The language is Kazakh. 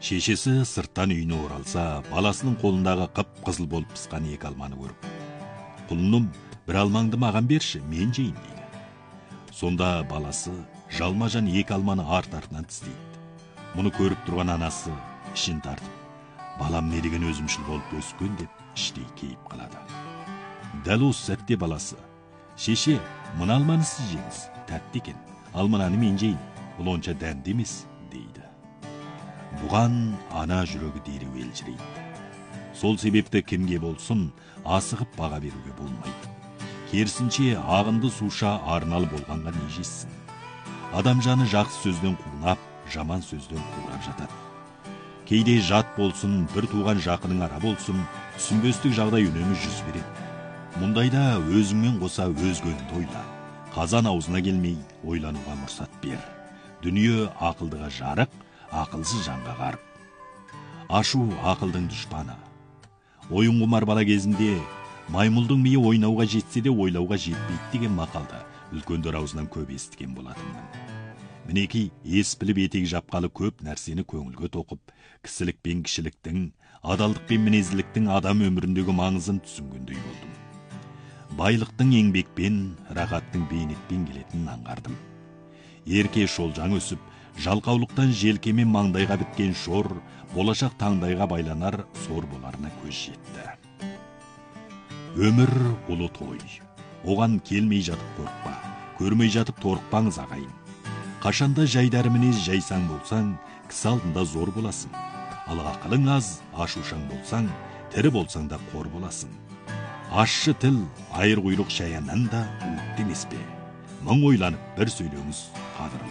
Шешесі сырттан үйіне оралса, баласының қолындағы қып-қызыл болып пысқан екі алманы көріп, «Құлыным, бір алмаңды маған берші, мен жейін» дейді. Сонда баласы жалма-жан екі алманы арт-артынан тістейді. Мұны көріп тұрған анасы ішін тартып, «Балам не деген өзімшіл болып өскен» деп іштей кейіп қалады. Дәл осы сәтте баласы, «Шеше, мына алманы сіз жеңіз, тәтті екен, ал мынаны мен жейін, бұл онша дәмді емес» дейді. Бұған ана жүрегі дереу елжірейді. Сол себепті кімге болсын асығып баға беруге болмайды. Керісінше ағынды суша арналы болғанға не жетсін. Адам жаны жақсы сөзден қунап, жаман сөзден қурап жатады. Кейде жат болсын, бір туған жақының ара болсын, түсінбестік жағдай үнемі жүз береді. Мұндайда өзіңмен қоса өзгені ойла. Қазан аузына келмей ойлануға мұрсат бер. Дүние ақылдыға жарық, ақылсыз жанға қарып. Ашу ақылдың дұшпаны. Ойын құмар бала кезінде маймылдың миы ойнауға жетсе де ойлауға жетпейді деген мақалды үлкендер аузынан көп естіген болатынмын. Мінекей, ес біліп етек жапқалы көп нәрсені көңілге тоқып, кісілік пен кішіліктің, адалдық пен мінезділіктің адам өміріндегі маңызын түсінгендей болдым. Байлықтың еңбекпен, рахаттың бейнетпен келетінін аңғардым. Ерке шолжаң өсіп, жалқаулықтан желкемен маңдайға біткен шор, болашақ таңдайға байланар сор боларына көз жетті. Өмір ұлы той. Оған келмей жатып қорықпа, көрмей жатып торықпаңыз ағайын. Қашанда жайдары мінез жайсаң болсаң, кісі алдында зор боласың. Ал ақылың аз, ашушаң болсаң, тірі болсаң да қор боласың. Ащы тіл, айыр құйрық шаяннан да уытты емес пе? Мың ойланып бір сөйлеңіз қадірлі